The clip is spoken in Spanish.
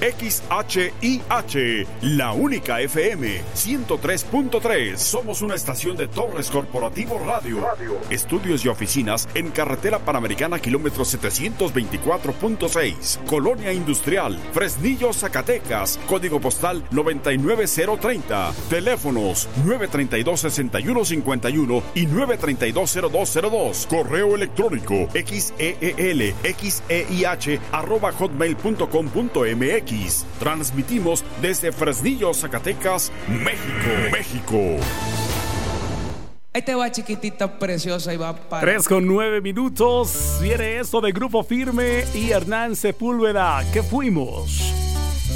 XHIH, la única FM 103.3. Somos una estación de Torres Corporativo Radio. Estudios y oficinas en Carretera Panamericana, kilómetro 724.6. Colonia Industrial, Fresnillo, Zacatecas. Código postal 99030. Teléfonos 932-6151 y 932-0202. Correo electrónico xeelxeih@hotmail.com.mx. Transmitimos desde Fresnillo, Zacatecas, México. Ahí te va, chiquitita preciosa, y va para 3:09. Viene esto de Grupo Firme y Hernán Sepúlveda. ¿Qué fuimos?